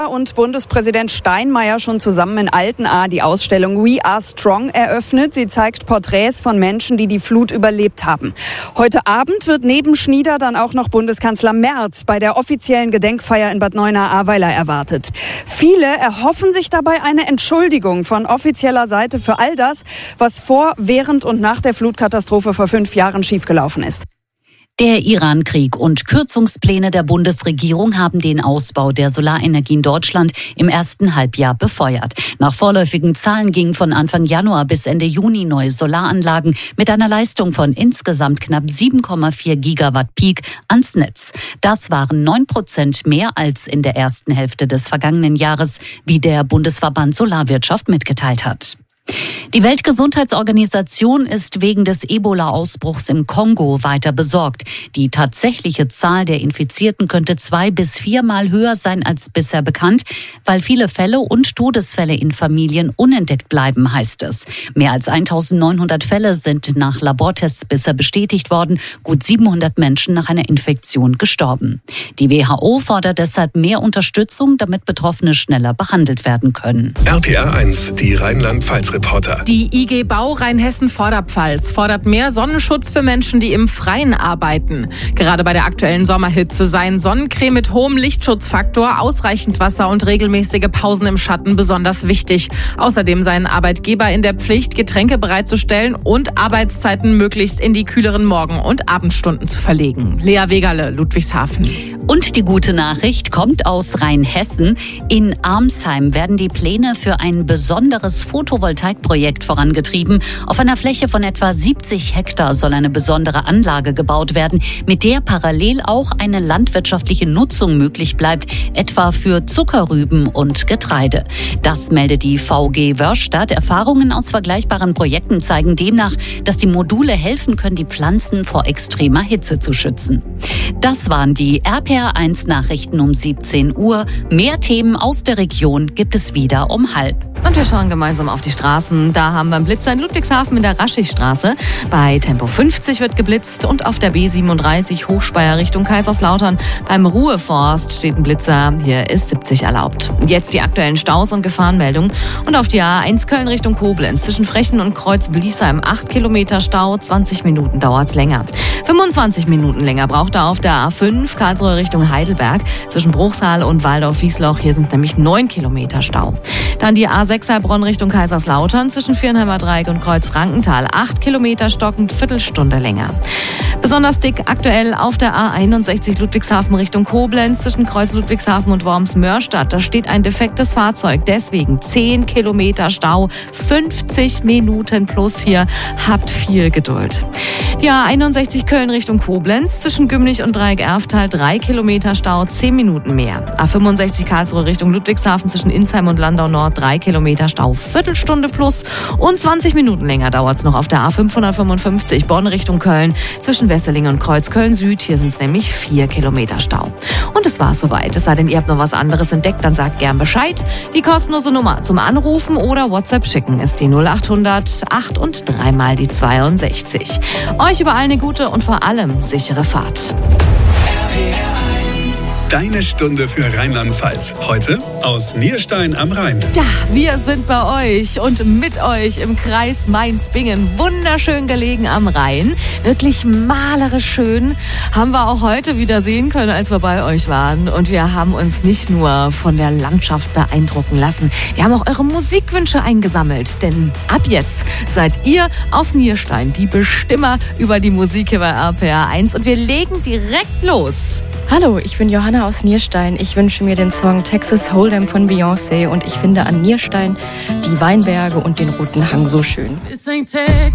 Und Bundespräsident Steinmeier schon zusammen in Altenahr die Ausstellung We Are Strong eröffnet. Sie zeigt Porträts von Menschen, die die Flut überlebt haben. Heute Abend wird neben Schnieder dann auch noch Bundeskanzler Merz bei der offiziellen Gedenkfeier in Bad Neuenahr-Ahrweiler erwartet. Viele erhoffen sich dabei eine Entschuldigung von offizieller Seite für all das, was vor, während und nach der Flutkatastrophe vor 5 Jahren schiefgelaufen ist. Der Iran-Krieg und Kürzungspläne der Bundesregierung haben den Ausbau der Solarenergie in Deutschland im ersten Halbjahr befeuert. Nach vorläufigen Zahlen gingen von Anfang Januar bis Ende Juni neue Solaranlagen mit einer Leistung von insgesamt knapp 7,4 Gigawatt Peak ans Netz. Das waren 9% mehr als in der ersten Hälfte des vergangenen Jahres, wie der Bundesverband Solarwirtschaft mitgeteilt hat. Die Weltgesundheitsorganisation ist wegen des Ebola-Ausbruchs im Kongo weiter besorgt. Die tatsächliche Zahl der Infizierten könnte 2- bis 4-mal höher sein als bisher bekannt, weil viele Fälle und Todesfälle in Familien unentdeckt bleiben, heißt es. Mehr als 1900 Fälle sind nach Labortests bisher bestätigt worden, gut 700 Menschen nach einer Infektion gestorben. Die WHO fordert deshalb mehr Unterstützung, damit Betroffene schneller behandelt werden können. RPR1, die Rheinland-Pfalz-Reporter. Die IG Bau Rheinhessen-Vorderpfalz fordert mehr Sonnenschutz für Menschen, die im Freien arbeiten. Gerade bei der aktuellen Sommerhitze seien Sonnencreme mit hohem Lichtschutzfaktor, ausreichend Wasser und regelmäßige Pausen im Schatten besonders wichtig. Außerdem seien Arbeitgeber in der Pflicht, Getränke bereitzustellen und Arbeitszeiten möglichst in die kühleren Morgen- und Abendstunden zu verlegen. Lea Wegerle, Ludwigshafen. Und die gute Nachricht kommt aus Rheinhessen. In Armsheim werden die Pläne für ein besonderes Photovoltaikprojekt vorangetrieben. Auf einer Fläche von etwa 70 Hektar soll eine besondere Anlage gebaut werden, mit der parallel auch eine landwirtschaftliche Nutzung möglich bleibt, etwa für Zuckerrüben und Getreide. Das meldet die VG Wörstadt. Erfahrungen aus vergleichbaren Projekten zeigen demnach, dass die Module helfen können, die Pflanzen vor extremer Hitze zu schützen. Das waren die RPR1 Nachrichten um 17 Uhr. Mehr Themen aus der Region gibt es wieder um 12:30. Und wir schauen gemeinsam auf die Straßen. Da haben wir einen Blitzer in Ludwigshafen in der Raschigstraße. Bei Tempo 50 wird geblitzt und auf der B37 Hochspeyer Richtung Kaiserslautern. Beim Ruheforst steht ein Blitzer. Hier ist 70 erlaubt. Jetzt die aktuellen Staus und Gefahrenmeldungen. Und auf die A1 Köln Richtung Koblenz zwischen Frechen und Kreuz-Bliesheim 8 Kilometer Stau. 20 Minuten dauert's länger. 25 Minuten länger braucht er auf der A5 Karlsruhe Richtung Heidelberg. Zwischen Bruchsal und Waldorf-Wiesloch. Hier sind nämlich 9 Kilometer Stau. Dann die A6 Heilbronn Richtung Kaiserslautern zwischen Vierenheimer Dreieck und Kreuz-Frankenthal. 8 Kilometer stockend, Viertelstunde länger. Besonders dick aktuell auf der A61 Ludwigshafen Richtung Koblenz zwischen Kreuz Ludwigshafen und Worms-Mörstadt. Da steht ein defektes Fahrzeug, deswegen 10 Kilometer Stau, 50 Minuten plus hier. Habt viel Geduld. Die A61 Köln Richtung Koblenz zwischen Gümlich und Dreieck-Erftal 3 Kilometer Stau, 10 Minuten mehr. A65 Karlsruhe Richtung Ludwigshafen zwischen Insheim und Landau Nord 3 Kilometer Stau, Viertelstunde plus und 20 Minuten länger dauert's noch auf der A555 Bonn Richtung Köln zwischen Wesseling und Kreuzköln Süd. Hier sind es nämlich 4 Kilometer Stau. Und es war soweit. Es sei denn, ihr habt noch was anderes entdeckt, dann sagt gern Bescheid. Die kostenlose Nummer zum Anrufen oder WhatsApp schicken ist die 0800 8 und 3 mal die 62. Euch überall eine gute und vor allem sichere Fahrt. Deine Stunde für Rheinland-Pfalz. Heute aus Nierstein am Rhein. Ja, wir sind bei euch und mit euch im Kreis Mainz-Bingen. Wunderschön gelegen am Rhein. Wirklich malerisch schön. Haben wir auch heute wieder sehen können, als wir bei euch waren. Und wir haben uns nicht nur von der Landschaft beeindrucken lassen. Wir haben auch eure Musikwünsche eingesammelt. Denn ab jetzt seid ihr aus Nierstein die Bestimmer über die Musik hier bei RPR1. Und wir legen direkt los. Hallo, ich bin Johanna aus Nierstein. Ich wünsche mir den Song Texas Hold'em von Beyoncé und ich finde an Nierstein die Weinberge und den Roten Hang so schön.